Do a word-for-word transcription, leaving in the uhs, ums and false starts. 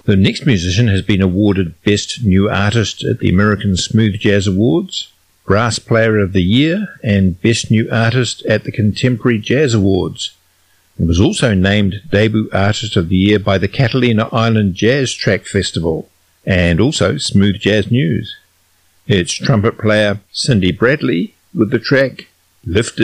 The next musician has been awarded Best New Artist at the American Smooth Jazz Awards, Brass Player of the Year, and Best New Artist at the Contemporary Jazz Awards, and was also named Debut Artist of the Year by the Catalina Island Jazz Track Festival, and also Smooth Jazz News. It's trumpet player Cindy Bradley with the track Lifted.